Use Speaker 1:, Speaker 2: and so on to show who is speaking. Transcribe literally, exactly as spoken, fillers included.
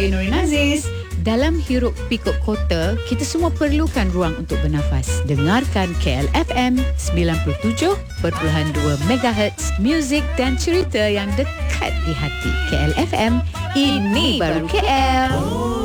Speaker 1: saya Nurin Aziz. Dalam hiruk pikuk kota, kita semua perlukan ruang untuk bernafas. Dengarkan K L F M sembilan puluh tujuh perpuluhan dua megahertz, muzik dan cerita yang dekat di hati. K L F M, ini baru K L.